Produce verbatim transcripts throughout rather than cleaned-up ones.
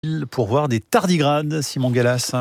Pour voir des tardigrades, Simon Gallas.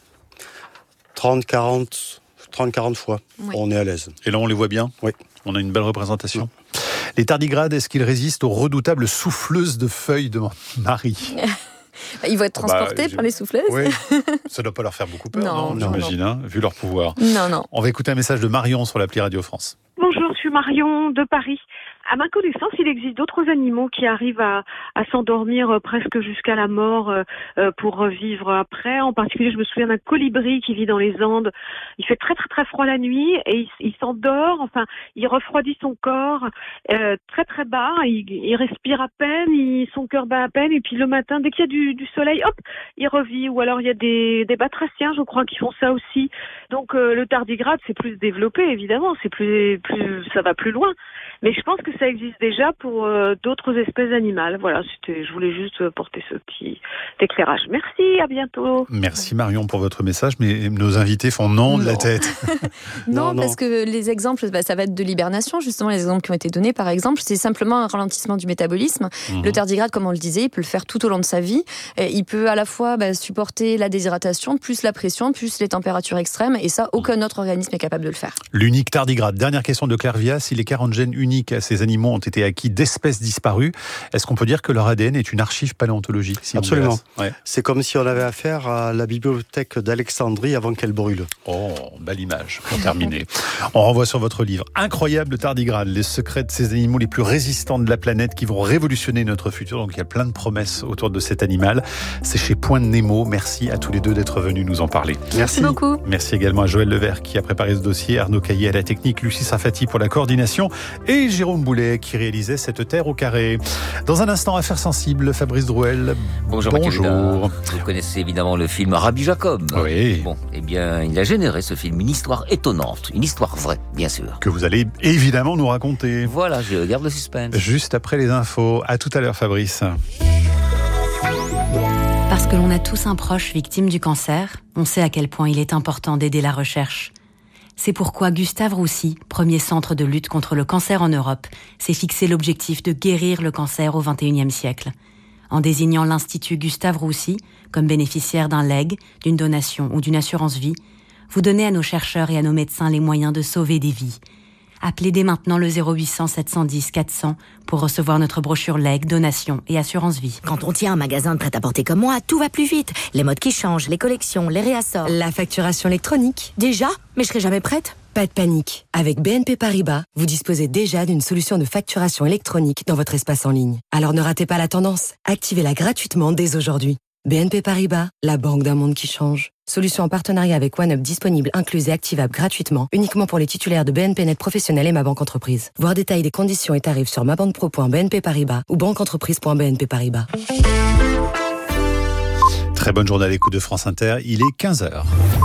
trente quarante fois, oui. On est à l'aise. Et là, on les voit bien ? Oui. On a une belle représentation. Oui. Les tardigrades, est-ce qu'ils résistent aux redoutables souffleuses de feuilles de Marie ? Ils vont être transportés bah, par les souffleuses. Oui, ça ne doit pas leur faire beaucoup peur, non, non, j'imagine, hein, vu leur pouvoir. Non, non. On va écouter un message de Marion sur l'appli Radio France. Bonjour, je suis Marion de Paris. À ma connaissance, il existe d'autres animaux qui arrivent à, à s'endormir presque jusqu'à la mort euh, pour revivre après. En particulier, je me souviens d'un colibri qui vit dans les Andes. Il fait très très très froid la nuit et il, il s'endort. Enfin, il refroidit son corps euh, très très bas. Il, il respire à peine, il, son cœur bat à peine. Et puis le matin, dès qu'il y a du, du soleil, hop, il revit. Ou alors il y a des, des batraciens, je crois, qui font ça aussi. Donc euh, le tardigrade, c'est plus développé, évidemment. C'est plus, plus, ça va plus loin. Mais je pense que ça existe déjà pour euh, d'autres espèces animales. Voilà, c'était, je voulais juste porter ce petit éclairage. Merci, à bientôt. Merci Marion pour votre message, mais nos invités font non, non. de la tête. non, non, parce que les exemples, bah, ça va être de l'hibernation, justement, les exemples qui ont été donnés, par exemple, c'est simplement un ralentissement du métabolisme. Mmh. Le tardigrade, comme on le disait, il peut le faire tout au long de sa vie. Et il peut à la fois bah, supporter la déshydratation, plus la pression, plus les températures extrêmes, et ça, aucun autre organisme est capable de le faire. L'unique tardigrade. Dernière question de Claire Via, si les quarante gènes uniques à ces animaux ont été acquis d'espèces disparues, est-ce qu'on peut dire que leur A D N est une archive paléontologique ? Si Absolument. Ouais. C'est comme si on avait affaire à la bibliothèque d'Alexandrie avant qu'elle brûle. Oh, belle image pour terminer. On renvoie sur votre livre Incroyable tardigrade, les secrets de ces animaux les plus résistants de la planète qui vont révolutionner notre futur. Donc il y a plein de promesses autour de cet animal. C'est chez Point de Nemo. Merci à tous les deux d'être venus nous en parler. Merci, Merci beaucoup. Merci également à Joël Levert qui a préparé ce dossier, Arnaud Caillé à la technique, Lucie Safati pour la coordination et Jérôme Boulet qui réalisait cette Terre au carré. Dans un instant, affaire sensible, Fabrice Drouel. Bonjour. Bonjour. Bonjour. Vous connaissez évidemment le film Rabbi Jacob. Oui. Bon, eh bien, il a généré ce film une histoire étonnante, une histoire vraie, bien sûr. Que vous allez évidemment nous raconter. Voilà, je garde le suspense. Juste après les infos. À tout à l'heure, Fabrice. Parce que l'on a tous un proche victime du cancer, on sait à quel point il est important d'aider la recherche. C'est pourquoi Gustave Roussy, premier centre de lutte contre le cancer en Europe, s'est fixé l'objectif de guérir le cancer au vingt et unième siècle. En désignant l'Institut Gustave Roussy comme bénéficiaire d'un legs, d'une donation ou d'une assurance vie, vous donnez à nos chercheurs et à nos médecins les moyens de sauver des vies. Appelez dès maintenant le zéro huit cents sept cent dix quatre cents pour recevoir notre brochure legs, donation et assurance vie. Quand on tient un magasin de prêt-à-porter comme moi, tout va plus vite. Les modes qui changent, les collections, les réassorts. La facturation électronique. Déjà ? Mais je serai jamais prête. Pas de panique. Avec B N P Paribas, vous disposez déjà d'une solution de facturation électronique dans votre espace en ligne. Alors ne ratez pas la tendance. Activez-la gratuitement dès aujourd'hui. B N P Paribas, la banque d'un monde qui change. Solution en partenariat avec OneUp disponible, incluse et activable gratuitement, uniquement pour les titulaires de B N P Net Professionnel et Ma Banque Entreprise. Voir détails des conditions et tarifs sur mabanquepro point b n p paribas ou banqueentreprise point b n p paribas. Très bonne journée à l'écoute de France Inter, il est quinze heures.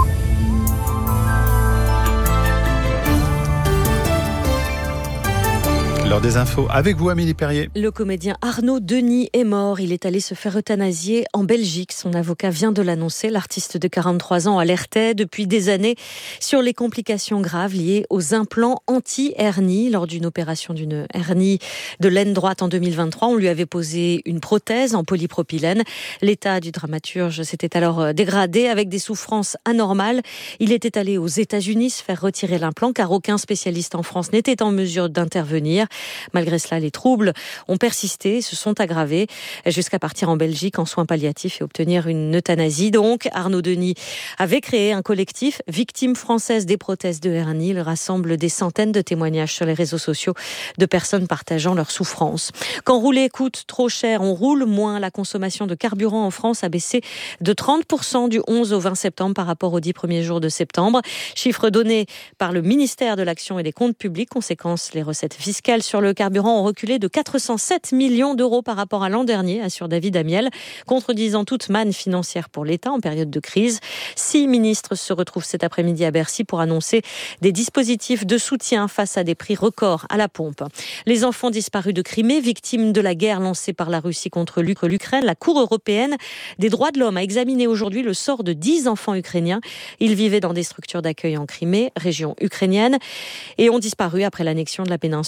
L'heure des infos avec vous, Amélie Perrier. Le comédien Arnaud Denis est mort. Il est allé se faire euthanasier en Belgique. Son avocat vient de l'annoncer. L'artiste de quarante-trois ans alertait depuis des années sur les complications graves liées aux implants anti-hernie. Lors d'une opération d'une hernie de l'aine droite en deux mille vingt-trois, on lui avait posé une prothèse en polypropylène. L'état du dramaturge s'était alors dégradé avec des souffrances anormales. Il était allé aux États-Unis se faire retirer l'implant car aucun spécialiste en France n'était en mesure d'intervenir. Malgré cela, les troubles ont persisté, se sont aggravés, jusqu'à partir en Belgique en soins palliatifs et obtenir une euthanasie. Donc, Arnaud Denis avait créé un collectif Victimes françaises des prothèses de hernie. Il rassemble des centaines de témoignages sur les réseaux sociaux de personnes partageant leurs souffrances. Quand rouler coûte trop cher, on roule moins. La consommation de carburant en France a baissé de trente pour cent du onze au vingt septembre par rapport aux dix premiers jours de septembre. Chiffre donné par le ministère de l'Action et des Comptes publics. Conséquence, les recettes fiscales sur le carburant ont reculé de quatre cent sept millions d'euros par rapport à l'an dernier, assure David Amiel, contredisant toute manne financière pour l'État en période de crise. Six ministres se retrouvent cet après-midi à Bercy pour annoncer des dispositifs de soutien face à des prix records à la pompe. Les enfants disparus de Crimée, victimes de la guerre lancée par la Russie contre l'Ukraine, la Cour européenne des droits de l'homme a examiné aujourd'hui le sort de dix enfants ukrainiens. Ils vivaient dans des structures d'accueil en Crimée, région ukrainienne, et ont disparu après l'annexion de la péninsule par la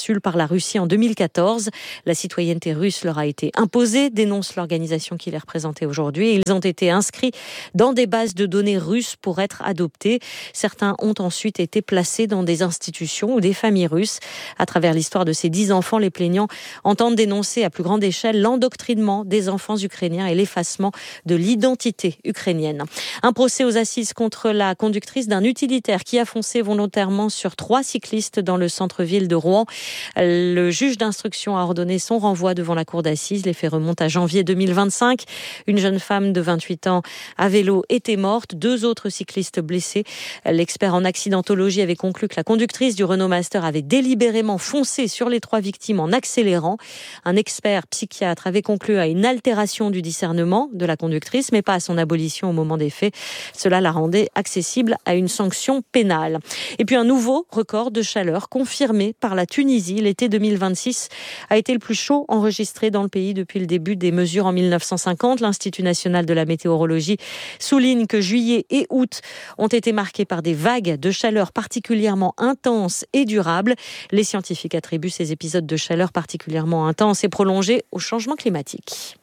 la Russie en deux mille quatorze. La citoyenneté russe leur a été imposée, dénonce l'organisation qui les représentait aujourd'hui. Ils ont été inscrits dans des bases de données russes pour être adoptés. Certains ont ensuite été placés dans des institutions ou des familles russes. À travers l'histoire de ces dix enfants, les plaignants entendent dénoncer à plus grande échelle l'endoctrinement des enfants ukrainiens et l'effacement de l'identité ukrainienne. Un procès aux assises contre la conductrice d'un utilitaire qui a foncé volontairement sur trois cyclistes dans le centre-ville de Rouen. Le juge d'instruction a ordonné son renvoi devant la cour d'assises. Les faits remontent à janvier deux mille vingt-cinq. Une jeune femme de vingt-huit ans à vélo était morte, deux autres cyclistes blessés. L'expert en accidentologie avait conclu que la conductrice du Renault Master avait délibérément foncé sur les trois victimes en accélérant. Un expert psychiatre avait conclu à une altération du discernement de la conductrice, mais pas à son abolition au moment des faits. Cela la rendait accessible à une sanction pénale. Et puis un nouveau record de chaleur confirmé par la Tunisie. L'été deux mille vingt-six a été le plus chaud enregistré dans le pays depuis le début des mesures en mille neuf cent cinquante. L'Institut national de la météorologie souligne que juillet et août ont été marqués par des vagues de chaleur particulièrement intenses et durables. Les scientifiques attribuent ces épisodes de chaleur particulièrement intenses et prolongés au changement climatique.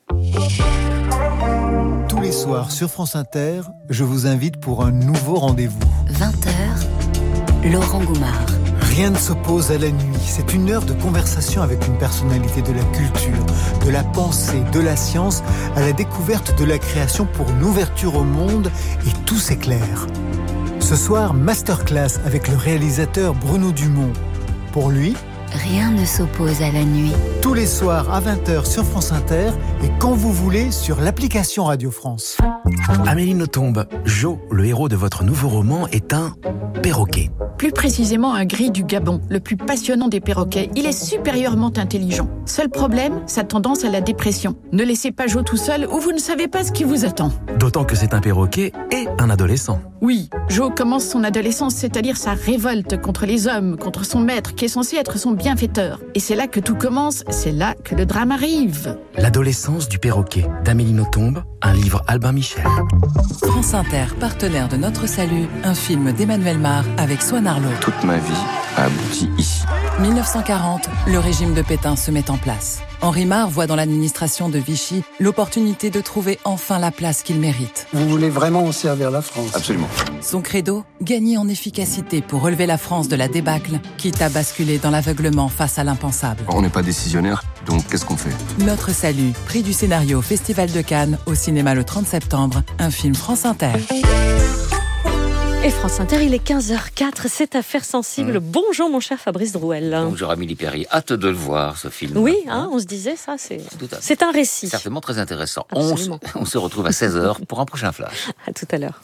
Tous les soirs sur France Inter, je vous invite pour un nouveau rendez-vous. vingt heures, Laurent Goumard. Rien ne s'oppose à la nuit. C'est une heure de conversation avec une personnalité de la culture, de la pensée, de la science, à la découverte de la création pour une ouverture au monde, et tout s'éclaire. Ce soir, masterclass avec le réalisateur Bruno Dumont. Pour lui, rien ne s'oppose à la nuit. Tous les soirs à vingt heures sur France Inter et quand vous voulez sur l'application Radio France. Amélie Nothomb, Jo, le héros de votre nouveau roman, est un perroquet. Plus précisément un gris du Gabon, le plus passionnant des perroquets. Il est supérieurement intelligent. Seul problème, sa tendance à la dépression. Ne laissez pas Jo tout seul ou vous ne savez pas ce qui vous attend. D'autant que c'est un perroquet et un adolescent. Oui, Jo commence son adolescence, c'est-à-dire sa révolte contre les hommes, contre son maître qui est censé être son bienfaiteur. Et c'est là que tout commence, c'est là que le drame arrive. L'adolescence du perroquet, d'Amélie Nothomb, un livre Albin Michel. France Inter, partenaire de Notre Salut, un film d'Emmanuel Mar avec Swan Arlo. Toute ma vie a abouti ici. mille neuf cent quarante, le régime de Pétain se met en place. Henri Mar voit dans l'administration de Vichy l'opportunité de trouver enfin la place qu'il mérite. Vous voulez vraiment servir la France ? Absolument. Son credo, gagner en efficacité pour relever la France de la débâcle, quitte à basculer dans l'aveuglement face à l'impensable. On n'est pas décisionnaire, donc qu'est-ce qu'on fait ? Notre Salut, prix du scénario au Festival de Cannes, au cinéma le trente septembre, un film France Inter. Et France Inter, il est quinze heures quatre, c'est Affaires sensibles. Mmh. Bonjour mon cher Fabrice Drouel. Bonjour Amélie Perry, hâte de le voir ce film. Oui, hein, on se disait ça, c'est, c'est un récit. Certainement très intéressant. On, on se retrouve à seize heures pour un prochain flash. À tout à l'heure.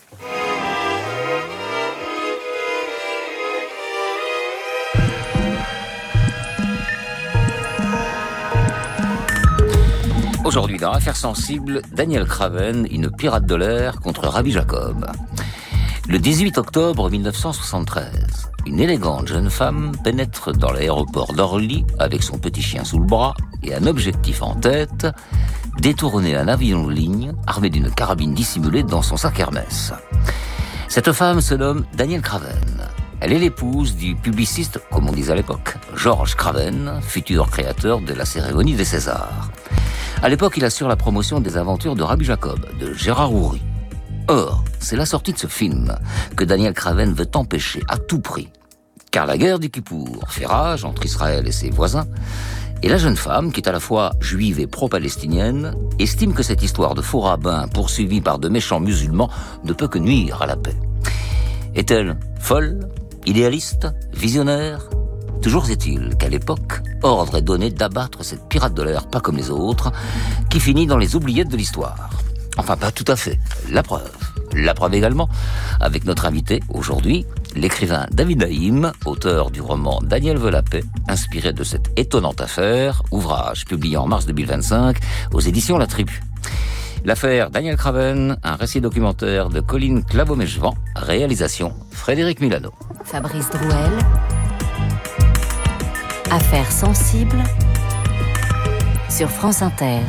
Aujourd'hui dans Affaires sensibles, Daniel Craven, une pirate de l'air contre Rabbi Jacob. Le dix-huit octobre mille neuf cent soixante-treize, une élégante jeune femme pénètre dans l'aéroport d'Orly avec son petit chien sous le bras et un objectif en tête, détourner un avion de ligne armé d'une carabine dissimulée dans son sac Hermès. Cette femme se nomme Daniel Craven. Elle est l'épouse du publiciste, comme on disait à l'époque, Georges Craven, futur créateur de la cérémonie des Césars. À l'époque, il assure la promotion des aventures de Rabbi Jacob, de Gérard Houry. Or, c'est la sortie de ce film que Daniel Craven veut empêcher à tout prix. Car la guerre du Kippour fait rage entre Israël et ses voisins, et la jeune femme, qui est à la fois juive et pro-palestinienne, estime que cette histoire de faux rabbins poursuivis par de méchants musulmans ne peut que nuire à la paix. Est-elle folle, idéaliste, visionnaire ? Toujours est-il qu'à l'époque, ordre est donné d'abattre cette pirate de l'air pas comme les autres, qui finit dans les oubliettes de l'histoire. Enfin, pas tout à fait. La preuve. La preuve également, avec notre invité aujourd'hui, l'écrivain David Haïm, auteur du roman Daniel veut la paix, inspiré de cette étonnante affaire, ouvrage publié en mars deux mille vingt-cinq aux éditions La Tribu. L'affaire Daniel Craven, un récit documentaire de Colline Claveau-Mechevant, réalisation Frédéric Milano. Fabrice Drouel. Affaires sensibles sur France Inter.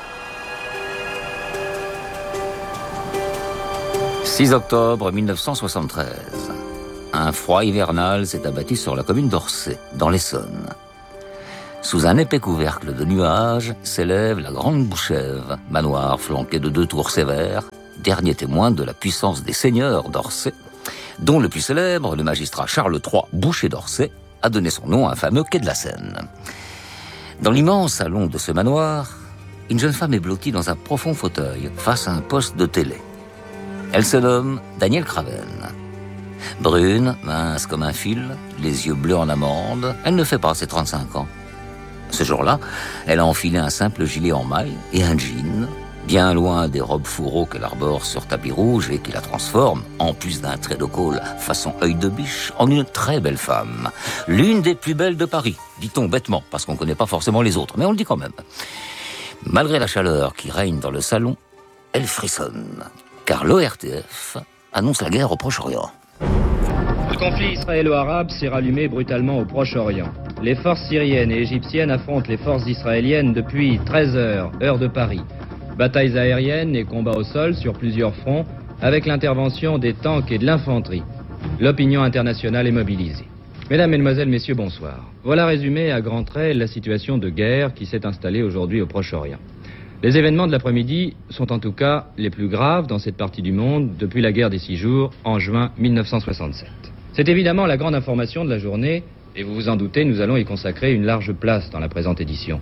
six octobre mille neuf cent soixante-treize. Un froid hivernal s'est abattu sur la commune d'Orsay, dans l'Essonne. Sous un épais couvercle de nuages s'élève la Grande Bouchève, manoir flanqué de deux tours sévères, dernier témoin de la puissance des seigneurs d'Orsay, dont le plus célèbre, le magistrat Charles trois, Boucher d'Orsay, a donné son nom à un fameux quai de la Seine. Dans l'immense salon de ce manoir, une jeune femme est blottie dans un profond fauteuil face à un poste de télé. Elle se nomme Danielle Craven. Brune, mince comme un fil, les yeux bleus en amande, elle ne fait pas ses trente-cinq ans. Ce jour-là, elle a enfilé un simple gilet en maille et un jean, bien loin des robes fourreaux qu'elle arbore sur tapis rouge et qui la transforment, en plus d'un trait de col façon œil de biche, en une très belle femme. L'une des plus belles de Paris, dit-on bêtement, parce qu'on ne connaît pas forcément les autres, mais on le dit quand même. Malgré la chaleur qui règne dans le salon, elle frissonne, car l'O R T F annonce la guerre au Proche-Orient. Le conflit israélo-arabe s'est rallumé brutalement au Proche-Orient. Les forces syriennes et égyptiennes affrontent les forces israéliennes depuis treize heures, heure de Paris. Batailles aériennes et combats au sol sur plusieurs fronts, avec l'intervention des tanks et de l'infanterie. L'opinion internationale est mobilisée. Mesdames, Mesdemoiselles, Messieurs, bonsoir. Voilà résumé à grands traits la situation de guerre qui s'est installée aujourd'hui au Proche-Orient. Les événements de l'après-midi sont en tout cas les plus graves dans cette partie du monde depuis la guerre des six jours en juin mille neuf cent soixante-sept. C'est évidemment la grande information de la journée et vous vous en doutez, nous allons y consacrer une large place dans la présente édition.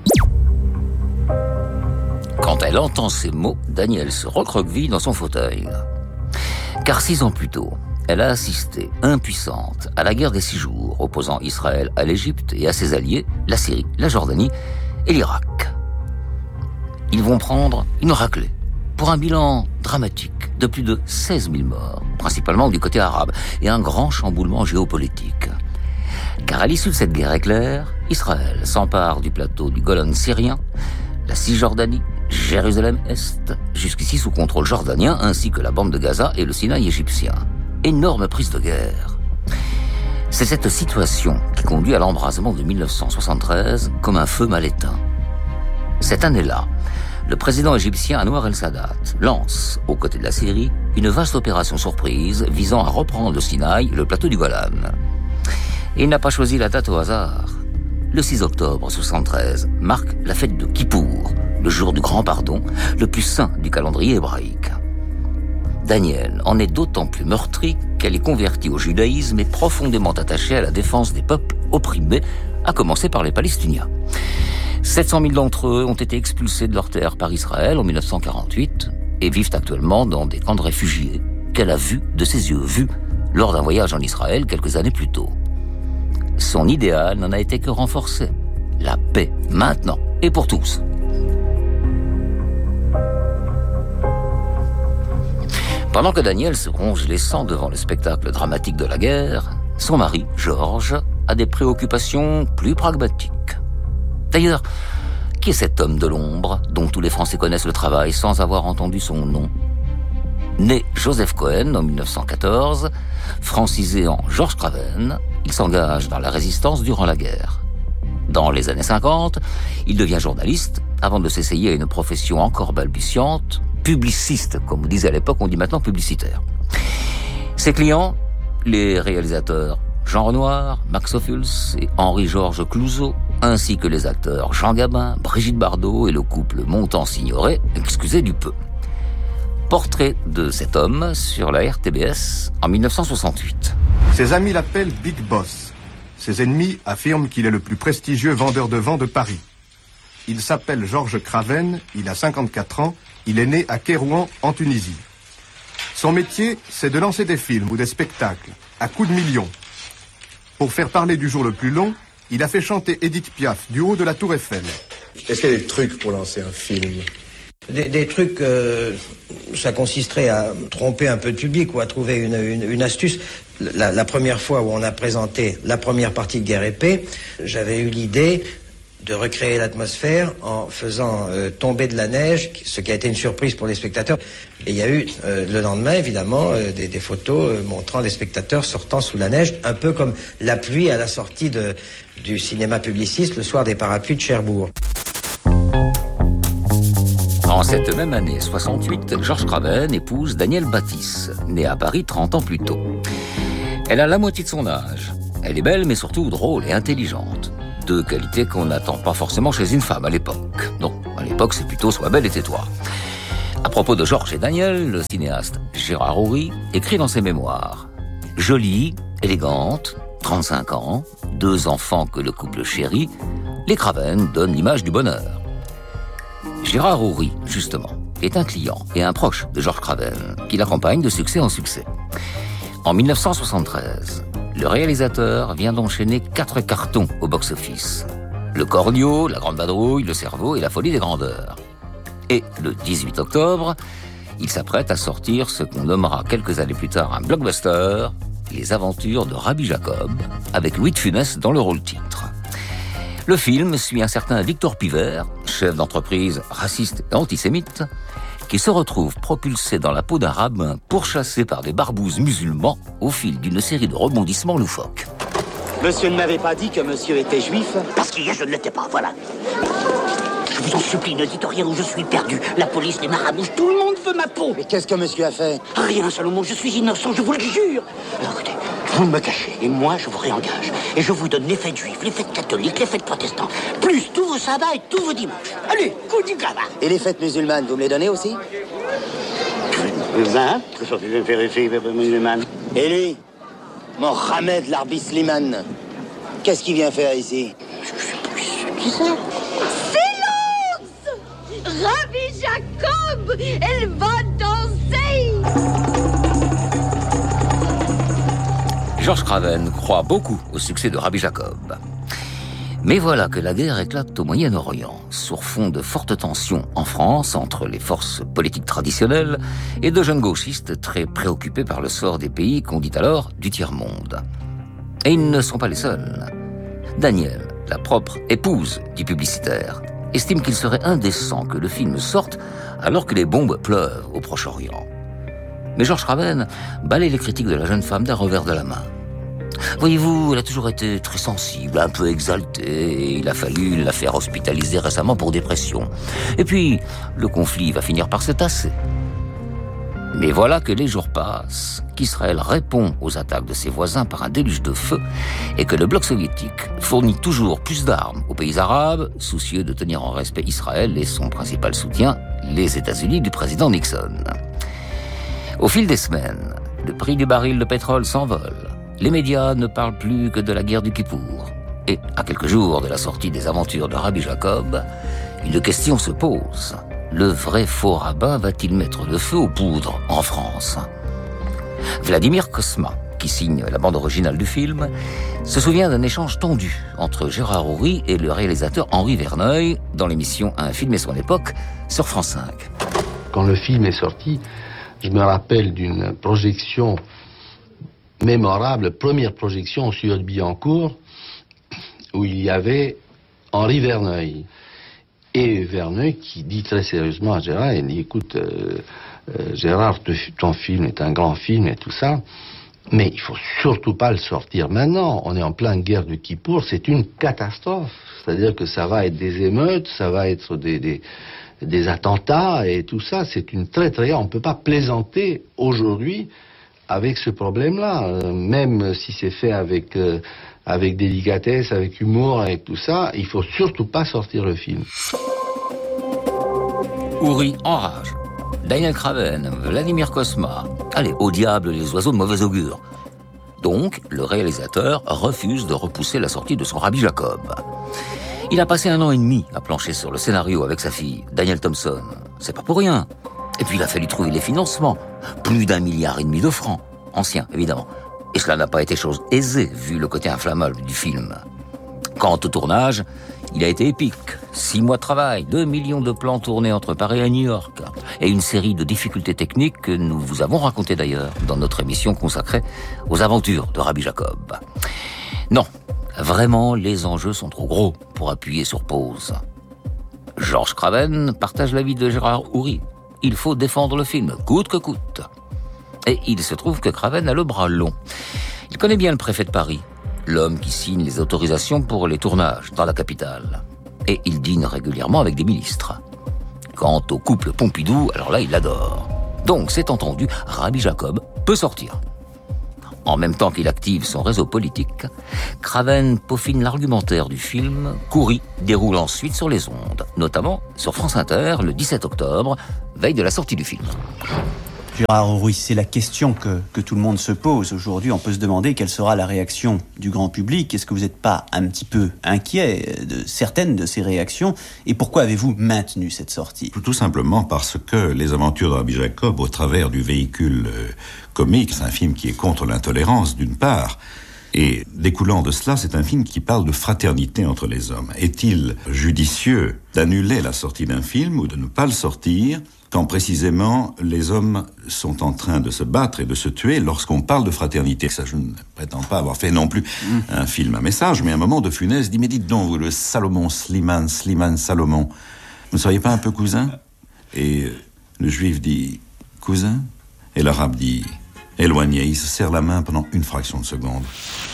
Quand elle entend ces mots, Danielle se recroqueville dans son fauteuil. Car six ans plus tôt, elle a assisté, impuissante, à la guerre des six jours, opposant Israël à l'Égypte et à ses alliés, la Syrie, la Jordanie et l'Irak. Ils vont prendre une raclée, pour un bilan dramatique de plus de seize mille morts, principalement du côté arabe, et un grand chamboulement géopolitique. Car à l'issue de cette guerre éclair, Israël s'empare du plateau du Golan syrien, la Cisjordanie, Jérusalem-Est, jusqu'ici sous contrôle jordanien, ainsi que la bande de Gaza et le Sinaï égyptien. Énorme prise de guerre. C'est cette situation qui conduit à l'embrasement de mille neuf cent soixante-treize comme un feu mal éteint. Cette année-là, le président égyptien Anwar el-Sadat lance, aux côtés de la Syrie, une vaste opération surprise visant à reprendre le Sinaï, le plateau du Golan. Et il n'a pas choisi la date au hasard. Le six octobre soixante-treize marque la fête de Kippour, le jour du grand pardon, le plus saint du calendrier hébraïque. Danielle en est d'autant plus meurtrie qu'elle est convertie au judaïsme et profondément attachée à la défense des peuples opprimés, à commencer par les Palestiniens. sept cent mille d'entre eux ont été expulsés de leur terre par Israël en mille neuf cent quarante-huit et vivent actuellement dans des camps de réfugiés qu'elle a vus, de ses yeux vus, lors d'un voyage en Israël quelques années plus tôt. Son idéal n'en a été que renforcé. La paix, maintenant, et pour tous. Pendant que Danielle se ronge les sangs devant le spectacle dramatique de la guerre, son mari, Georges, a des préoccupations plus pragmatiques. D'ailleurs, qui est cet homme de l'ombre dont tous les Français connaissent le travail sans avoir entendu son nom ? Né Joseph Cohen en mille neuf cent quatorze, francisé en Georges Craven, il s'engage dans la résistance durant la guerre. Dans les années cinquante, il devient journaliste avant de s'essayer à une profession encore balbutiante, publiciste, comme on disait à l'époque, on dit maintenant publicitaire. Ses clients, les réalisateurs Jean Renoir, Max Ophuls et Henri-Georges Clouzot, ainsi que les acteurs Jean Gabin, Brigitte Bardot et le couple Montand-Signoret, excusez du peu. Portrait de cet homme sur la R T B S en mille neuf cent soixante-huit. Ses amis l'appellent Big Boss. Ses ennemis affirment qu'il est le plus prestigieux vendeur de vent de Paris. Il s'appelle Georges Craven, il a cinquante-quatre ans, il est né à Kérouan, en Tunisie. Son métier, c'est de lancer des films ou des spectacles, à coups de millions. Pour faire parler du jour le plus long, il a fait chanter Édith Piaf du haut de la Tour Eiffel. Est-ce qu'il y a des trucs pour lancer un film ? Des, des trucs, euh, ça consisterait à tromper un peu le public ou à trouver une, une, une astuce. La, la première fois où on a présenté la première partie de Guerre et Paix, j'avais eu l'idée de recréer l'atmosphère en faisant euh, tomber de la neige, ce qui a été une surprise pour les spectateurs. Et il y a eu euh, le lendemain, évidemment, euh, des, des photos euh, montrant les spectateurs sortant sous la neige, un peu comme la pluie à la sortie de, du cinéma publiciste le soir des parapluies de Cherbourg. En cette même année soixante-huit, Georges Craven épouse Danielle Baptiste, née à Paris trente ans plus tôt. Elle a la moitié de son âge. Elle est belle, mais surtout drôle et intelligente. Deux qualités qu'on n'attend pas forcément chez une femme à l'époque. Non, à l'époque, c'est plutôt sois belle et tais-toi. À propos de Georges et Daniel, le cinéaste Gérard Houry écrit dans ses mémoires. Jolie, élégante, trente-cinq ans, deux enfants que le couple chérit, les Craven donnent l'image du bonheur. Gérard Houry, justement, est un client et un proche de Georges Craven, qui l'accompagne de succès en succès. En mille neuf cent soixante-treize, le réalisateur vient d'enchaîner quatre cartons au box-office. Le Cornio, La Grande Vadrouille, Le Cerveau et La Folie des Grandeurs. Et le dix-huit octobre, il s'apprête à sortir ce qu'on nommera quelques années plus tard un blockbuster, Les Aventures de Rabbi Jacob, avec Louis de Funès dans le rôle titre. Le film suit un certain Victor Pivert, chef d'entreprise raciste et antisémite, qui se retrouve propulsé dans la peau d'un rabbin pourchassé par des barbouzes musulmans au fil d'une série de rebondissements loufoques. Monsieur ne m'avait pas dit que monsieur était juif? Parce qu'hier je ne l'étais pas, voilà. Je vous en supplie, ne dites rien ou je suis perdu. La police, les marabouts, tout le monde veut ma peau. Mais qu'est-ce que monsieur a fait? Rien, Salomon, je suis innocent, je vous le jure. Alors écoutez, vous me cachez et moi je vous réengage. Et je vous donne les fêtes juifs, les fêtes catholiques, les fêtes protestants, plus tous vos sabbats et tous vos dimanches. Allez, coup du gamin. Et les fêtes musulmanes, vous me les donnez aussi? Hein? Que ça fait faire ici, les musulmanes? Et lui, mon Hamed Larbi Slimane, qu'est-ce qu'il vient faire ici? Qui ça? Rabbi Jacob, elle va danser. Georges Craven croit beaucoup au succès de Rabbi Jacob. Mais voilà que la guerre éclate au Moyen-Orient, sur fond de fortes tensions en France entre les forces politiques traditionnelles et de jeunes gauchistes très préoccupés par le sort des pays qu'on dit alors du tiers-monde. Et ils ne sont pas les seuls. Daniel, la propre épouse du publicitaire, estime qu'il serait indécent que le film sorte alors que les bombes pleuvent au Proche-Orient. Mais Georges Craven balaye les critiques de la jeune femme d'un revers de la main. Voyez-vous, elle a toujours été très sensible, un peu exaltée, et il a fallu la faire hospitaliser récemment pour dépression. Et puis, le conflit va finir par se tasser. Mais voilà que les jours passent, qu'Israël répond aux attaques de ses voisins par un déluge de feu et que le bloc soviétique fournit toujours plus d'armes aux pays arabes, soucieux de tenir en respect Israël et son principal soutien, les États-Unis du président Nixon. Au fil des semaines, le prix du baril de pétrole s'envole. Les médias ne parlent plus que de la guerre du Kippour. Et à quelques jours de la sortie des Aventures de Rabbi Jacob, une question se pose. Le vrai faux rabbin va-t-il mettre le feu aux poudres en France? Vladimir Kosma, qui signe la bande originale du film, se souvient d'un échange tendu entre Gérard Houry et le réalisateur Henri Verneuil dans l'émission Un film et son époque sur France cinq. Quand le film est sorti, je me rappelle d'une projection mémorable, première projection au Studio de Billancourt, où il y avait Henri Verneuil. Et Verneuil qui dit très sérieusement à Gérard, il dit, écoute, euh, euh, Gérard, ton film est un grand film et tout ça, mais il faut surtout pas le sortir maintenant. On est en pleine guerre de Kippour, c'est une catastrophe. C'est-à-dire que ça va être des émeutes, ça va être des, des, des attentats et tout ça. C'est une très très... On ne peut pas plaisanter aujourd'hui avec ce problème-là. Euh, même si c'est fait avec... Euh, avec délicatesse, avec humour, avec tout ça, il faut surtout pas sortir le film. Houry enrage. Daniel Craven, Vladimir Kosma. Allez, au diable les oiseaux de mauvais augure. Donc, le réalisateur refuse de repousser la sortie de son Rabbi Jacob. Il a passé un an et demi à plancher sur le scénario avec sa fille, Danielle Thompson. C'est pas pour rien. Et puis il a fallu trouver les financements. Plus d'un milliard et demi de francs. Anciens, évidemment. Et cela n'a pas été chose aisée, vu le côté inflammable du film. Quant au tournage, il a été épique. Six mois de travail, deux millions de plans tournés entre Paris et New York, et une série de difficultés techniques que nous vous avons racontées d'ailleurs dans notre émission consacrée aux aventures de Rabbi Jacob. Non, vraiment, les enjeux sont trop gros pour appuyer sur pause. Georges Craven partage l'avis de Gérard Houry. Il faut défendre le film, coûte que coûte. Et il se trouve que Craven a le bras long. Il connaît bien le préfet de Paris, l'homme qui signe les autorisations pour les tournages dans la capitale. Et il dîne régulièrement avec des ministres. Quant au couple Pompidou, alors là, il l'adore. Donc, c'est entendu, Rabbi Jacob peut sortir. En même temps qu'il active son réseau politique, Craven peaufine l'argumentaire du film qu'Houry déroule ensuite sur les ondes, notamment sur France Inter le dix-sept octobre, veille de la sortie du film. Gérard Houry, c'est la question que, que tout le monde se pose aujourd'hui. On peut se demander quelle sera la réaction du grand public. Est-ce que vous n'êtes pas un petit peu inquiet de certaines de ces réactions? Et pourquoi avez-vous maintenu cette sortie? Tout simplement parce que Les Aventures de Rabbi Jacob, au travers du véhicule euh, comique, c'est un film qui est contre l'intolérance, d'une part. Et découlant de cela, c'est un film qui parle de fraternité entre les hommes. Est-il judicieux d'annuler la sortie d'un film ou de ne pas le sortir quand précisément les hommes sont en train de se battre et de se tuer lorsqu'on parle de fraternité? Ça, je ne prétends pas avoir fait non plus mmh. un film à message, mais à un moment de Funès dit « Mais dites donc, vous, le Salomon, Slimane, Slimane, Salomon, vous ne seriez pas un peu cousin ?» Et le juif dit « Cousin ?» Et l'arabe dit « Éloigné ». Il se serre la main pendant une fraction de seconde.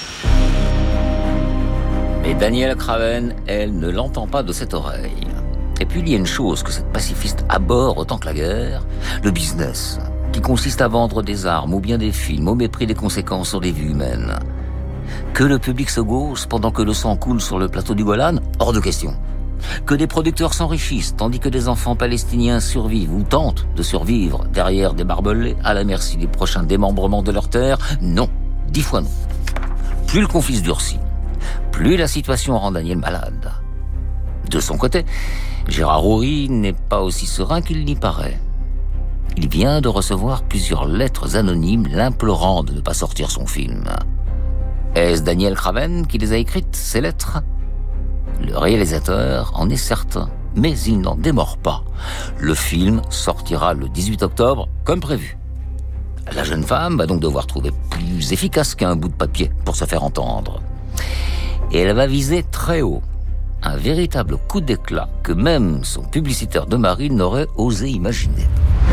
Mais Danielle Craven, elle, ne l'entend pas de cette oreille. Et puis il y a une chose que cette pacifiste abhorre autant que la guerre, le business, qui consiste à vendre des armes ou bien des films au mépris des conséquences sur les vies humaines. Que le public se gausse pendant que le sang coule sur le plateau du Golan, hors de question. Que des producteurs s'enrichissent tandis que des enfants palestiniens survivent ou tentent de survivre derrière des barbelés à la merci des prochains démembrements de leurs terres, non, dix fois non. Plus le conflit se durcit, plus la situation rend Daniel malade. De son côté, Gérard Houry n'est pas aussi serein qu'il n'y paraît. Il vient de recevoir plusieurs lettres anonymes l'implorant de ne pas sortir son film. Est-ce Daniel Craven qui les a écrites, ces lettres? Le réalisateur en est certain, mais il n'en démord pas. Le film sortira le dix-huit octobre, comme prévu. La jeune femme va donc devoir trouver plus efficace qu'un bout de papier pour se faire entendre. Et elle va viser très haut. Un véritable coup d'éclat que même son publicitaire de mari n'aurait osé imaginer.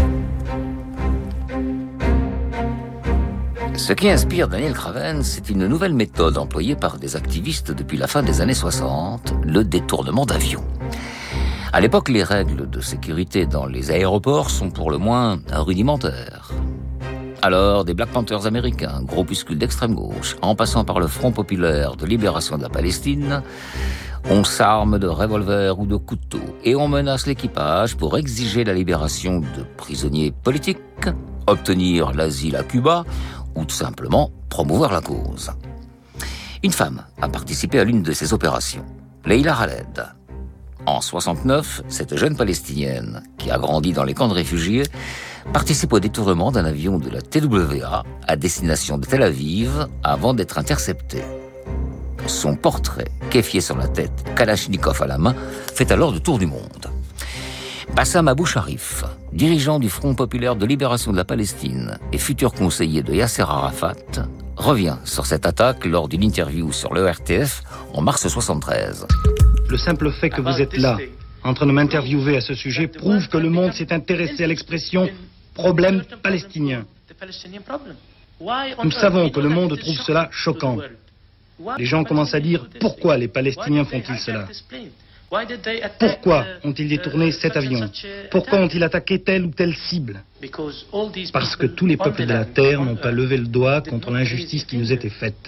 Ce qui inspire Daniel Craven, c'est une nouvelle méthode employée par des activistes depuis la fin des années soixante, le détournement d'avions. À l'époque, les règles de sécurité dans les aéroports sont pour le moins rudimentaires. Alors, des Black Panthers américains, groupuscules d'extrême gauche, en passant par le Front populaire de libération de la Palestine, on s'arme de revolvers ou de couteaux et on menace l'équipage pour exiger la libération de prisonniers politiques, obtenir l'asile à Cuba ou tout simplement promouvoir la cause. Une femme a participé à l'une de ces opérations, Leila Khaled. En soixante-neuf, cette jeune Palestinienne, qui a grandi dans les camps de réfugiés, participe au détournement d'un avion de la T W A à destination de Tel Aviv avant d'être interceptée. Son portrait, kéfié sur la tête, Kalachnikov à la main, fait alors le tour du monde. Bassam Abou Sharif, dirigeant du Front populaire de libération de la Palestine et futur conseiller de Yasser Arafat, revient sur cette attaque lors d'une interview sur le R T F en mars soixante-treize. Le simple fait que vous êtes là, en train de m'interviewer à ce sujet, prouve que le monde s'est intéressé à l'expression « problème palestinien ». Nous savons que le monde trouve cela choquant. Les gens commencent à dire « Pourquoi les Palestiniens font-ils cela ? Pourquoi ont-ils détourné cet avion ? Pourquoi ont-ils attaqué telle ou telle cible ? Parce que tous les peuples de la Terre n'ont pas levé le doigt contre l'injustice qui nous était faite.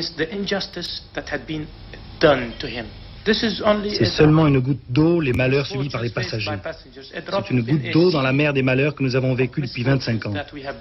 C'est seulement une goutte d'eau, les malheurs subis par les passagers. C'est une goutte d'eau dans la mer des malheurs que nous avons vécu depuis vingt-cinq ans.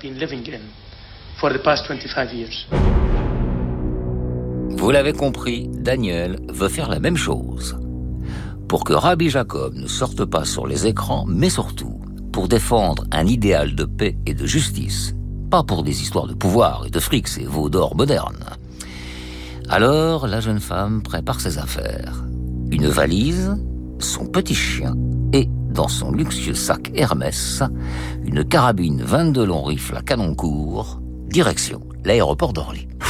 Vous l'avez compris, Daniel veut faire la même chose. Pour que Rabbi Jacob ne sorte pas sur les écrans, mais surtout pour défendre un idéal de paix et de justice, pas pour des histoires de pouvoir et de fric, ces veaux d'or modernes. Alors, la jeune femme prépare ses affaires. Une valise, son petit chien et, dans son luxueux sac Hermès, une carabine vingt-deux long rifle à canon court, direction l'aéroport d'Orly.